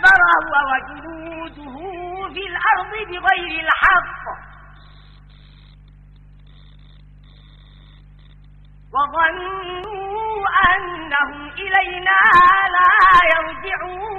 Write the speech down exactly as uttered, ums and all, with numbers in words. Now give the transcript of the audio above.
استكبر هو وجنوده في الأرض بغير الحق وظنوا أنهم إلينا لا يرجعون